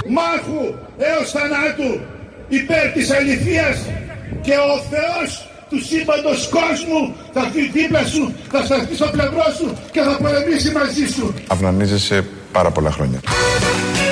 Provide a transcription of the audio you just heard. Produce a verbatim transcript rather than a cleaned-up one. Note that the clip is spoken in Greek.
μάχου έως θανάτου υπέρ της αληθείας και ο Θεός του σύμπαντος κόσμου θα έρθει δίπλα σου, θα σταθεί στο πλευρό σου και θα πολεμήσει μαζί σου. Αυνανίζεσαι πάρα πολλά χρόνια.